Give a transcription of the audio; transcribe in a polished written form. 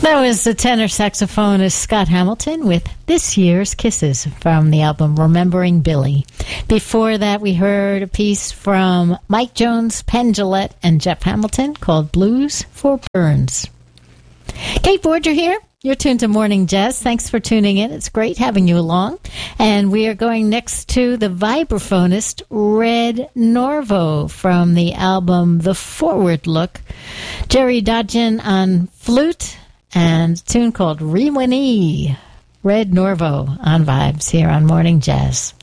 That was the tenor saxophonist Scott Hamilton with This Year's Kisses from the album Remembering Billy. Before that, we heard a piece from Mike Jones, Penn Jillette, and Jeff Hamilton called Blues for Burns. Kate Borger here. You're tuned to Morning Jazz. Thanks for tuning in. It's great having you along. And we are going next to the vibraphonist Red Norvo from the album The Forward Look. Jerry Dodgen on flute and a tune called Rewinee. Red Norvo on Vibes here on Morning Jazz.